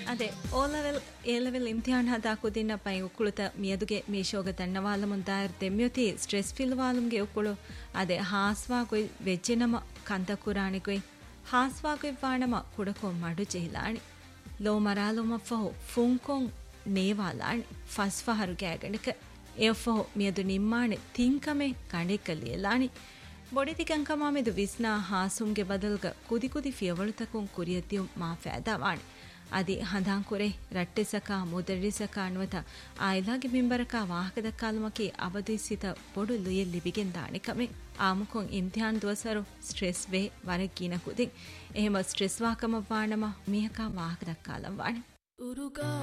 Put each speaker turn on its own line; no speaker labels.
ಅದೇ ಓ level A level ಇಮ್ತಿಹಾನ್ ಹದಾಕುದಿನ pi ಉಕ್ಕುಳುತ ಮಿಯದುಗೆ ಮೀಶೋಗ ತಣ್ಣವಾಲ ಮುಂದಾಯರ್ ತೆಮ್ಯೊತಿ stress ಫಿಲ್ವಾಲುಂಗೆ ಉಕ್ಕುಳು ಅದೇ ಹಾಸ್ವಾಗೊಯ್ ವೆಜ್ಜೆನಮ ಕಂತಕುರಾಣಿಗೊಯ್ ಹಾಸ್ವಾಗೊಯ್ ವಾಣಮ ಕುಡಕೊ ಮಡು ಜೆಹಿಲಾಣಿ low ಮರಾಲುಮಫಹು ಫುಂಕೊಂ ನೇವಾಲಾಣಿ ಫಸ್ಫಹರು ಗ್ಯಾಗಣಿಕ ಎಫಹು ಮಿಯದು ನಿಮ್ಮಾಣೆ ತಿಂಕಮೆ ಕಂಡೆಕಲಿಯಲಾಣಿ ಬೊಡಿತಿ ಕಂಕಮಾಮೆದು ವಿಸ್ನಾ ಹಾಸುಂಗೆ ಬದಲ್ಗ ಕುದಿ ಕುದಿ ಫಿಯವಳುತಕುಂ ಕುರಿಯತಿಯು ಮಾ ಫෑದಾವಾಣಿ ಅದಿ ಹಂದಾಂ ಕುರೆ ರಟ್ಟೆಸಕ ಮುದರಿಸಕ ಅನ್ವತ ಆಯ್ಲಾಗೆ ಮಿಂಬರಕ ವಾಹಕದ ಕಾಲುಮಕಿ ಅವಧಿಸಿತ ಬೊಡು ಲುಯಲ್ ಲಿಬಿಗೆಂದಾಣಿ ಕಮೆ ಆಮುಕೊಂ ಇಮ್ತಿಹಾನ್ ದುವಸರು ಸ್ಟ್ರೆಸ್ ವೇ ವರಗೀನ ಕುದಿ ಎಹಮ ಸ್ಟ್ರೆಸ್ ವಾಕಮ ವಾಣಮ ಮಿಹಕ ವಾಹಕದ ಕಾಲಂ ವಾಣಿ